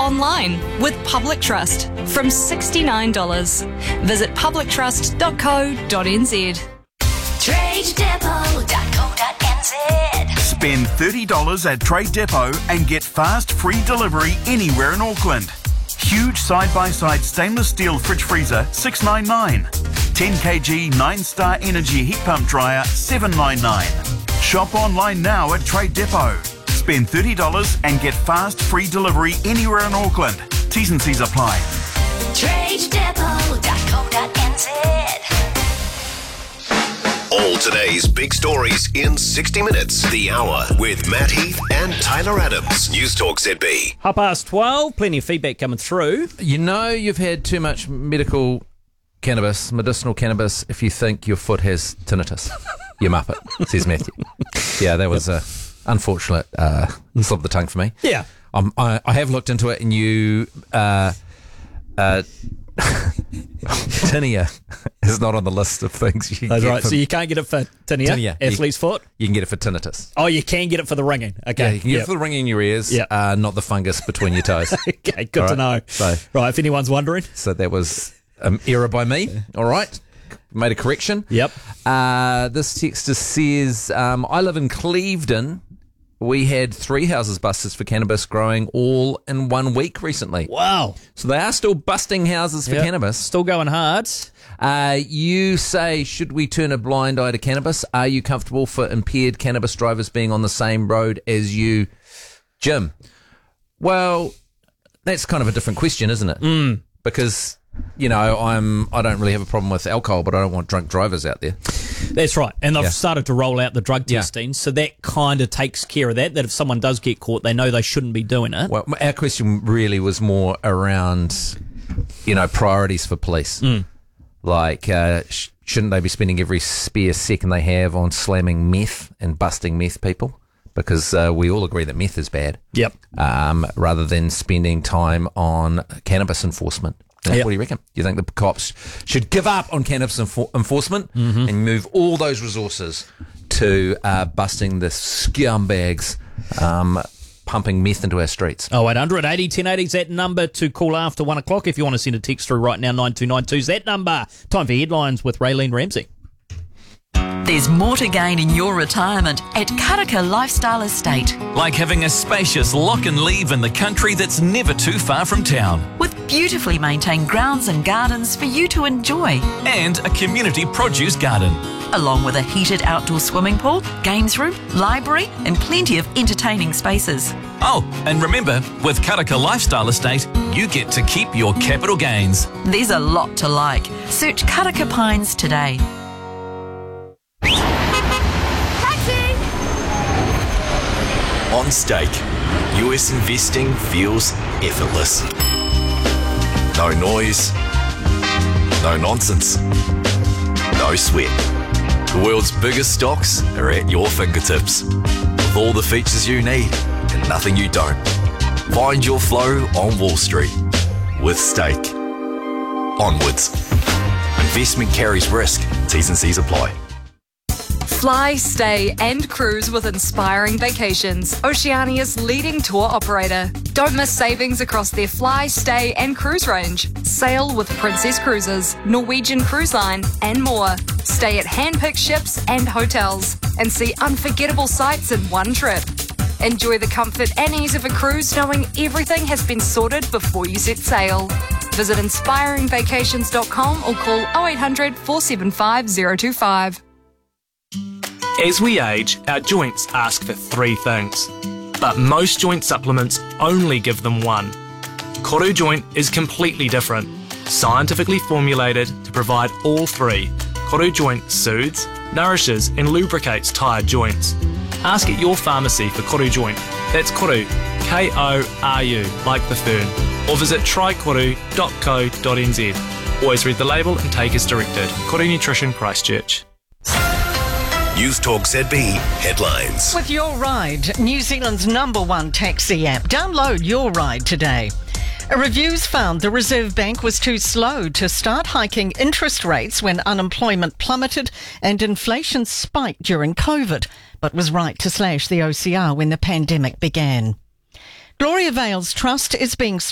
online with Public Trust from $69. Visit publictrust.co.nz. TradeDepot.co.nz. Spend $30 at Trade Depot and get fast free delivery anywhere in Auckland. Huge side-by-side stainless steel fridge freezer, $699. 10 kg 9-star energy heat pump dryer, $799. Shop online now at Trade Depot. Spend $30 and get fast free delivery anywhere in Auckland. T's and C's apply. TradeDepot.co.nz. All today's big stories in 60 minutes. The Hour with Matt Heath and Tyler Adams. News Talk ZB. 12:30. Plenty of feedback coming through. You know you've had too much medicinal cannabis, if you think your foot has tinnitus. You muppet, says Matthew. Yeah, that was unfortunate slip of the tongue for me. Yeah. I have looked into it, and you... tinea is not on the list of things you can That's get. right. So you can't get it for tinea, athlete's foot? You can get it for tinnitus. Oh, you can get it for the ringing. Okay. Yeah, you can get it for the ringing in your ears, not the fungus between your toes. Okay, good to know. So, right, if anyone's wondering. So that was error by me. All right. Made a correction. Yep. This texter says, I live in Clevedon. We had 3 houses busted for cannabis growing all in 1 week recently. Wow. So they are still busting houses for cannabis. Still going hard. You say, should we turn a blind eye to cannabis? Are you comfortable for impaired cannabis drivers being on the same road as you, Jim? Well, that's kind of a different question, isn't it? Because, you know, I don't really have a problem with alcohol, but I don't want drunk drivers out there. That's right. And they've started to roll out the drug testing, so that kind of takes care of that if someone does get caught, they know they shouldn't be doing it. Well, our question really was more around, you know, priorities for police. Like, shouldn't they be spending every spare second they have on slamming meth and busting meth people? Because we all agree that meth is bad. Yep. Rather than spending time on cannabis enforcement. What do you reckon? You think the cops should give up on cannabis enforcement and move all those resources to busting the scumbags pumping meth into our streets? 0800 80 1080 is that number to call after 1 o'clock. If you want to send a text through right now, 9292 is that number. Time for headlines with Raylene Ramsey. There's more to gain in your retirement at Karaka Lifestyle Estate. Like having a spacious lock and leave in the country that's never too far from town. With beautifully maintained grounds and gardens for you to enjoy. And a community produce garden. Along with a heated outdoor swimming pool, games room, library and plenty of entertaining spaces. Oh, and remember, with Karaka Lifestyle Estate, you get to keep your capital gains. There's a lot to like. Search Karaka Pines today. On Stake, US investing feels effortless. No noise, no nonsense, no sweat. The world's biggest stocks are at your fingertips, with all the features you need and nothing you don't. Find your flow on Wall Street with Stake. Onwards. Investment carries risk. T's and C's apply. Fly, stay and cruise with Inspiring Vacations, Oceania's leading tour operator. Don't miss savings across their fly, stay and cruise range. Sail with Princess Cruises, Norwegian Cruise Line and more. Stay at hand-picked ships and hotels and see unforgettable sights in one trip. Enjoy the comfort and ease of a cruise knowing everything has been sorted before you set sail. Visit inspiringvacations.com or call 0800 475 025. As we age, our joints ask for 3 things, but most joint supplements only give them 1. Koru Joint is completely different, scientifically formulated to provide all 3. Koru Joint soothes, nourishes and lubricates tired joints. Ask at your pharmacy for Koru Joint. That's Koru, K-O-R-U, like the fern, or visit trykoru.co.nz. Always read the label and take as directed. Koru Nutrition, Christchurch. News Talk ZB headlines. With Your Ride, New Zealand's #1 taxi app. Download Your Ride today. A review's found the Reserve Bank was too slow to start hiking interest rates when unemployment plummeted and inflation spiked during COVID, but was right to slash the OCR when the pandemic began. Gloria Vale's trust is being